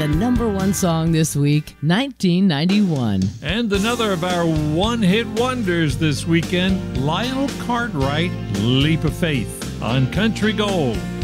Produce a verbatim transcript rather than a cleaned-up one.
the number one song this week, nineteen ninety-one. And another of our one-hit wonders this weekend, Lionel Cartwright, Leap of Faith on Country Gold.